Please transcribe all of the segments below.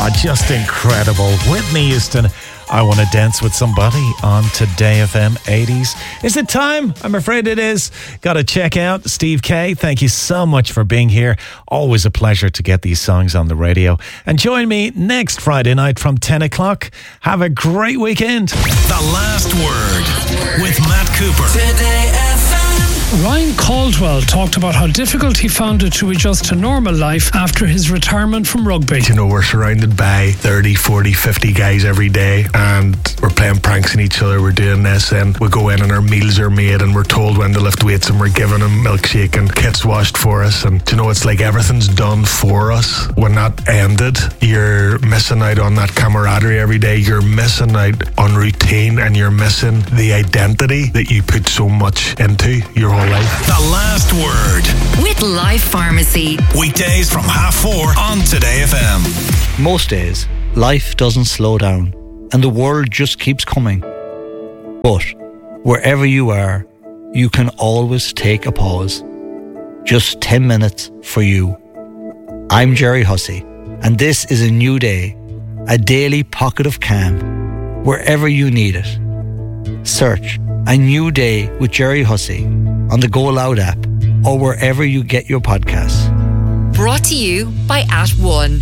Just incredible. Whitney Houston, I Want to Dance with Somebody on Today FM 80s. Is it time? I'm afraid it is. Got to check out Steve K. Thank you so much for being here. Always a pleasure to get these songs on the radio. And join me next Friday night from 10 o'clock. Have a great weekend. The Last Word with Matt Cooper. Today FM. Ryan Caldwell talked about how difficult he found it to adjust to normal life after his retirement from rugby. You know, we're surrounded by 30, 40, 50 guys every day, and we're playing pranks on each other. We're doing this, and we go in and our meals are made, and we're told when to lift weights, and we're given a milkshake and kits washed for us. And you know, it's like everything's done for us. When that ended, you're missing out on that camaraderie every day. You're missing out on routine, and you're missing the identity that you put so much into your whole life. The Last Word with Life Pharmacy. Weekdays from 4:30 on Today FM. Most days, life doesn't slow down and the world just keeps coming. But wherever you are, you can always take a pause. Just 10 minutes for you. I'm Jerry Hussey, and this is a new day, a daily pocket of calm, wherever you need it. Search A New Day with Jerry Hussey on the Go Loud app or wherever you get your podcasts. Brought to you by @One.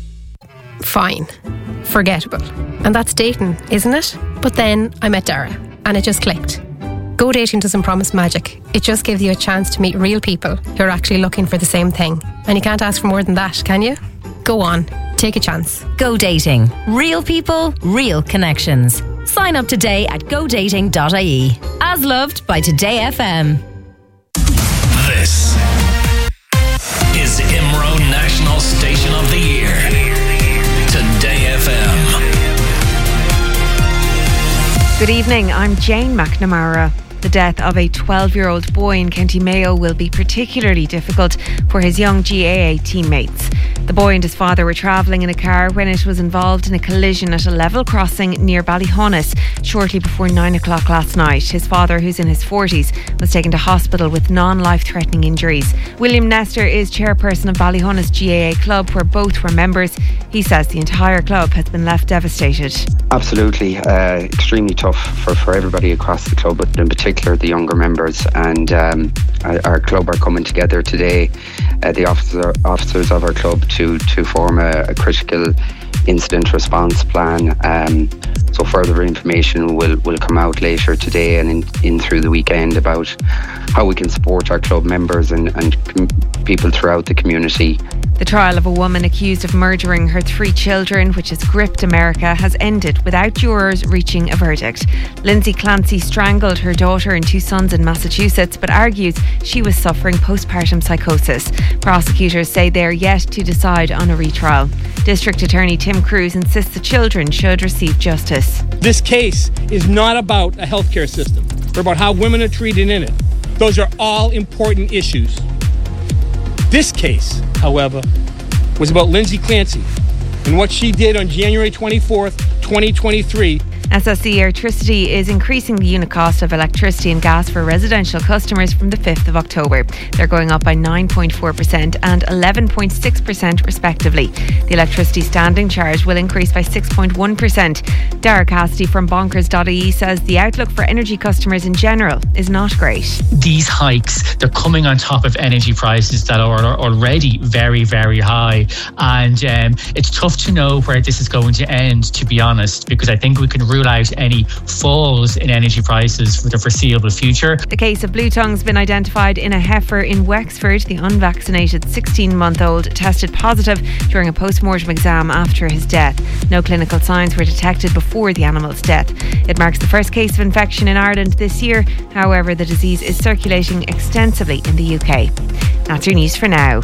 Fine. Forgettable. And that's dating, isn't it? But then I met Dara and it just clicked. Go Dating doesn't promise magic. It just gives you a chance to meet real people who are actually looking for the same thing. And you can't ask for more than that, can you? Go on. Take a chance. Go Dating. Real people, real connections. Sign up today at godating.ie. As loved by Today FM. This is IMRO National Station of the Year. Today FM. Good evening, I'm Jane McNamara. The death of a 12-year-old boy in County Mayo will be particularly difficult for his young GAA teammates. The boy and his father were travelling in a car when it was involved in a collision at a level crossing near Ballyhonus shortly before 9 o'clock last night. His father, who's in his 40s, was taken to hospital with non-life-threatening injuries. William Nestor is chairperson of Ballyhonus GAA Club, where both were members. He says the entire club has been left devastated. Absolutely, extremely tough for everybody across the club, but in particular the younger members. And our club are coming together today, the officers of our club, to form a critical incident response plan. So further information will come out later today and in through the weekend about how we can support our club members and people throughout the community. The trial of a woman accused of murdering her 3 children, which has gripped America, has ended without jurors reaching a verdict. Lindsay Clancy strangled her daughter and 2 sons in Massachusetts, but argues she was suffering postpartum psychosis. Prosecutors say they are yet to decide on a retrial. District Attorney Tim Cruz insists the children should receive justice. This case is not about a healthcare system or about how women are treated in it. Those are all important issues. This case, however, was about Lindsay Clancy and what she did on January 24th, 2023. SSE Electricity is increasing the unit cost of electricity and gas for residential customers from the 5th of October. They're going up by 9.4% and 11.6% respectively. The electricity standing charge will increase by 6.1%. Dara Cassidy from bonkers.ie says the outlook for energy customers in general is not great. These hikes, they're coming on top of energy prices that are already very, very high. And it's tough to know where this is going to end, to be honest, because I think we can rule out any falls in energy prices for the foreseeable future. The case of blue tongue's been identified in a heifer in Wexford. The unvaccinated 16-month-old tested positive during a post-mortem exam after his death. No clinical signs were detected before the animal's death. It marks the first case of infection in Ireland this year. However, the disease is circulating extensively in the UK. That's your news for now.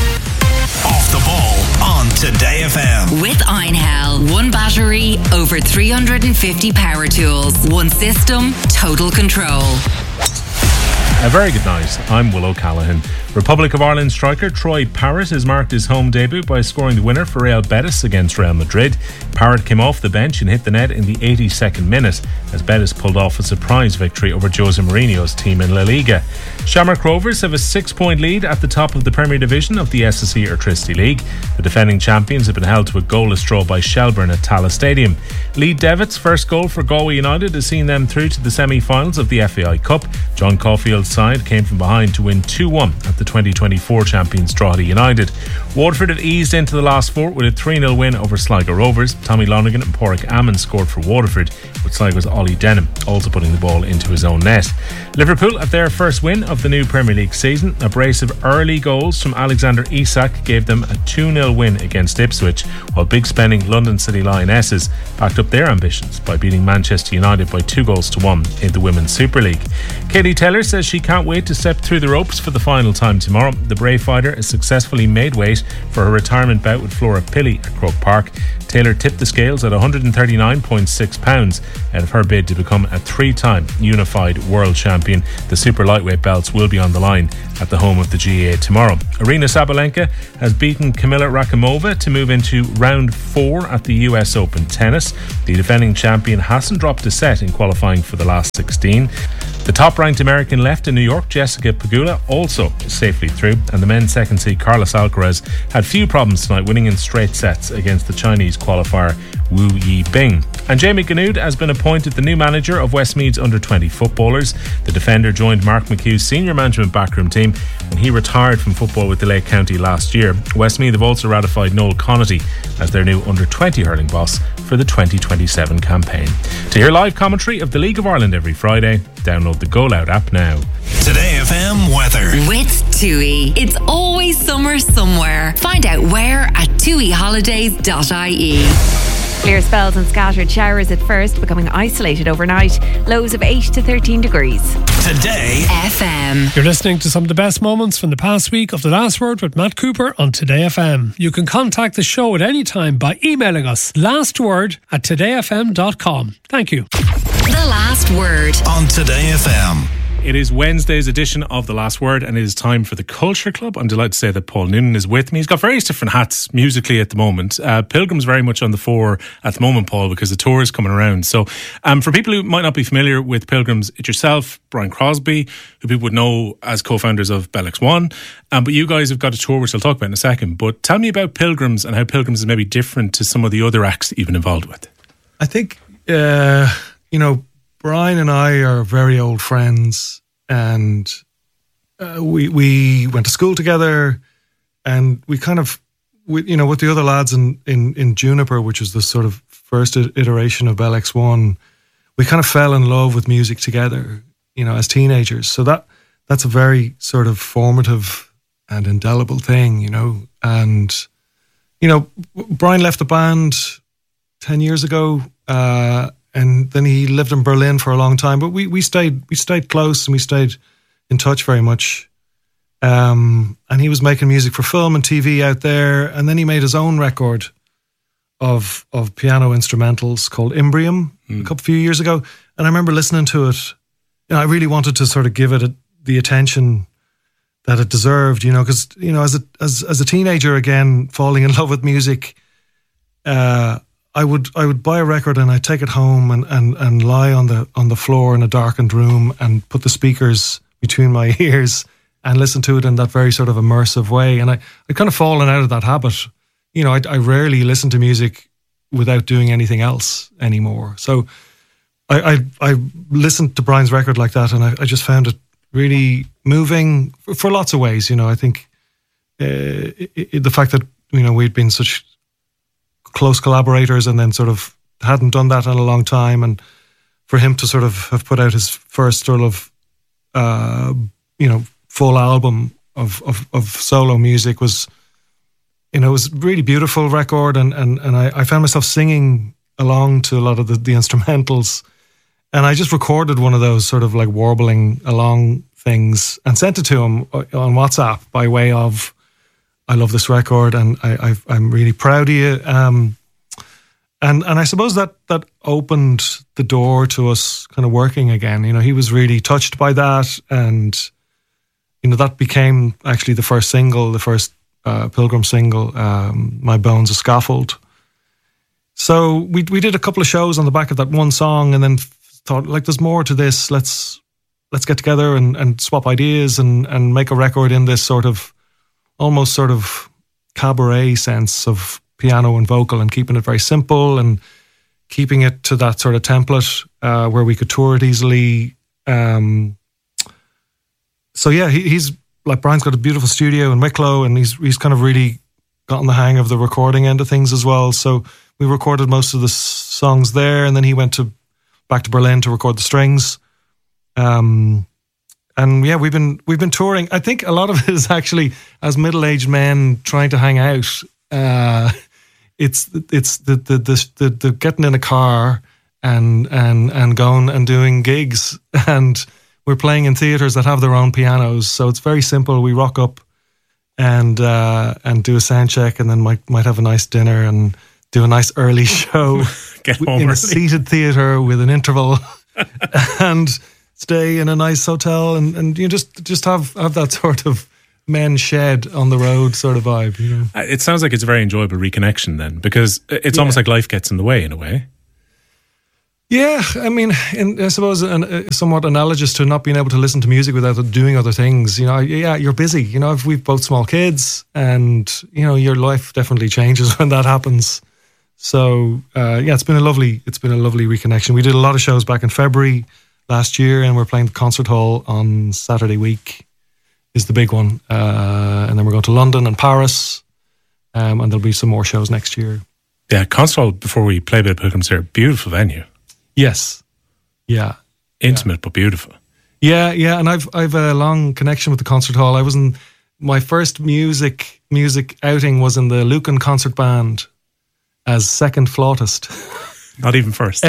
Off the ball on Today FM. With Einhell. One battery, over 350 power tools. One system, total control. A very good night. I'm Will O'Callaghan. Republic of Ireland striker Troy Parrott has marked his home debut by scoring the winner for Real Betis against Real Madrid. Parrott came off the bench and hit the net in the 82nd minute as Betis pulled off a surprise victory over Jose Mourinho's team in La Liga. Shamrock Rovers have a 6-point lead at the top of the Premier Division of the SSE Airtricity League. The defending champions have been held to a goalless draw by Shelbourne at Tallaght Stadium. Leigh Devitt's first goal for Galway United has seen them through to the semi-finals of the FAI Cup. John Caulfield's side came from behind to win 2-1 at the 2024 champions Drogheda United. Waterford have eased into the last four with a 3-0 win over Sligo Rovers. Tommy Lonergan and Pádraig Amon scored for Waterford, with Sligo's Ollie Denham also putting the ball into his own net. Liverpool at their first win of the new Premier League season. A brace of early goals from Alexander Isak gave them a 2-0 win against Ipswich, while big spending London City Lionesses backed up their ambitions by beating Manchester United by 2-1 in the Women's Super League. Katie Taylor says she can't wait to step through the ropes for the final time tomorrow. The Brave fighter has successfully made weight for her retirement bout with Flora Pilley at Croke Park. Taylor tipped the scales at £139.6 out of her bid to become a 3-time unified world champion. The super lightweight belts will be on the line at the home of the GAA tomorrow. Aryna Sabalenka has beaten Kamila Rakimova to move into round 4 at the US Open tennis. The defending champion hasn't dropped a set in qualifying for the last 16. The top-ranked American left in New York, Jessica Pegula, also safely through, and the men's second seed Carlos Alcaraz had few problems tonight, winning in straight sets against the Chinese qualifier Wu Yibing. And Jamie Ganood has been appointed the new manager of Westmeath's under-20 footballers. The defender joined Mark McHugh's senior management backroom team when he retired from football with the Lake County last year. Westmeath have also ratified Noel Connaughty as their new under-20 hurling boss for the 2027 campaign. To hear live commentary of the League of Ireland every Friday, download the Go Loud app now. Today FM weather. With TUI. It's always summer somewhere. Find out where at tuiholidays.ie. Clear spells and scattered showers at first, becoming isolated overnight. Lows of 8 to 13 degrees. Today FM. You're listening to some of the best moments from the past week of The Last Word with Matt Cooper on Today FM. You can contact the show at any time by emailing us lastword@todayfm.com. Thank you. The Last Word on Today FM. It is Wednesday's edition of The Last Word, and it is time for the Culture Club. I'm delighted to say that Paul Noonan is with me. He's got various different hats musically at the moment. Pilgrim's very much on the fore at the moment, Paul, because the tour is coming around. So for people who might not be familiar with Pilgrims, it's yourself, Brian Crosby, who people would know as co-founders of Bell X1. But you guys have got a tour, which I'll talk about in a second. But tell me about Pilgrims and how Pilgrims is maybe different to some of the other acts that you've been involved with. I think, Brian and I are very old friends, and we went to school together, and we kind of, with the other lads in Juniper, which was the sort of first iteration of Bell X1, we kind of fell in love with music together, as teenagers. So that's a very sort of formative and indelible thing, And, Brian left the band 10 years ago, and then he lived in Berlin for a long time. But we stayed close, and we stayed in touch very much. And he was making music for film and TV out there. And then he made his own record of piano instrumentals called Imbrium a few years ago. And I remember listening to it. I really wanted to sort of give it the attention that it deserved, because, as a teenager, again, falling in love with music, I would buy a record and I'd take it home and lie on the floor in a darkened room and put the speakers between my ears and listen to it in that very sort of immersive way. And I kind of fallen out of that habit. I rarely listen to music without doing anything else anymore. So I listened to Brian's record like that, and I just found it really moving for lots of ways. I think the fact that we'd been such close collaborators and then sort of hadn't done that in a long time, and for him to sort of have put out his first sort of full album of solo music was was a really beautiful record, and I found myself singing along to a lot of the instrumentals, and I just recorded one of those sort of like warbling along things and sent it to him on WhatsApp by way of, I love this record, and I'm really proud of you. And I suppose that opened the door to us kind of working again. You know, he was really touched by that, and you know, that became actually the first Pilgrim single, My Bones a Scaffold. So we did a couple of shows on the back of that one song, and then thought, like, there's more to this. Let's get together and swap ideas and make a record in this almost sort of cabaret sense of piano and vocal, and keeping it very simple and keeping it to that sort of template where we could tour it easily. So yeah, he's like, Brian's got a beautiful studio in Wicklow, and he's kind of really gotten the hang of the recording end of things as well. So we recorded most of the songs there, and then he went back to Berlin to record the strings. And yeah, we've been touring. I think a lot of it is actually as middle-aged men trying to hang out. It's the getting in a car and going and doing gigs, and we're playing in theatres that have their own pianos. So it's very simple. We rock up and do a sound check, and then might have a nice dinner and do a nice early show Get home in early. a seated theatre with an interval, and stay in a nice hotel, and you just have that sort of men shed on the road sort of vibe. You know? It sounds like it's a very enjoyable reconnection then, because it's almost like life gets in the way in a way. Yeah, I mean, I suppose somewhat analogous to not being able to listen to music without doing other things. You know, yeah, you're busy. You know, if we've both small kids, and you know, your life definitely changes when that happens. So yeah, it's been a lovely reconnection. We did a lot of shows back in February last year, and we're playing the Concert Hall on Saturday week is the big one, and then we're going to London and Paris, and there'll be some more shows next year. Yeah, Concert Hall, before we play a bit of Pilgrims here, beautiful venue. Yes. Yeah. Intimate, but beautiful. Yeah, and I've a long connection with the Concert Hall. My first music outing was in the Lucan Concert Band as second flautist. Not even first.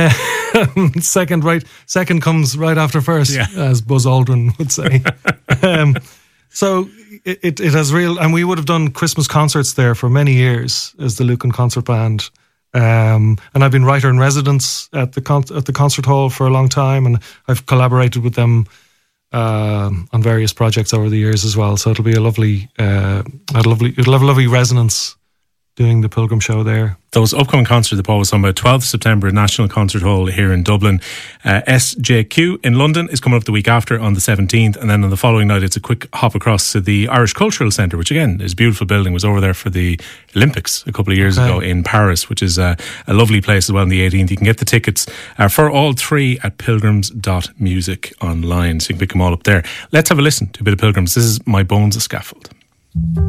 Second comes right after first, as Buzz Aldrin would say. So it has real, and we would have done Christmas concerts there for many years as the Lucan Concert Band. And I've been writer in residence at the Concert Hall for a long time, and I've collaborated with them on various projects over the years as well. So it'll be it'll have a lovely resonance doing the Pilgrim show there. Those upcoming concerts that Paul was talking about, 12th September at National Concert Hall here in Dublin. SJQ in London is coming up the week after on the 17th, and then on the following night it's a quick hop across to the Irish Cultural Centre, which again is a beautiful building. Was over there for the Olympics a couple of years ago in Paris, which is a lovely place as well on the 18th. You can get the tickets for all three at pilgrims.music online, so you can pick them all up there. Let's have a listen to a bit of Pilgrims. This is My Bones a Scaffold.